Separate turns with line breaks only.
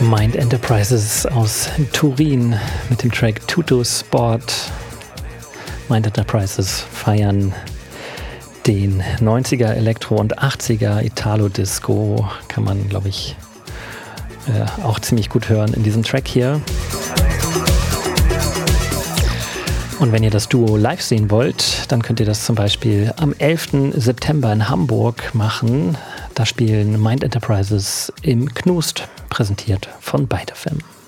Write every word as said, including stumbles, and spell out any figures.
Mind Enterprises aus Turin mit dem Track Tutu Sport. Mind Enterprises feiern den neunziger Elektro- und achtziger Italo-Disco. Kann man, glaube ich, äh, auch ziemlich gut hören in diesem Track hier. Und wenn ihr das Duo live sehen wollt, dann könnt ihr das zum Beispiel am elften September in Hamburg machen. Da spielen Mind Enterprises im Knust, präsentiert von Byte F M.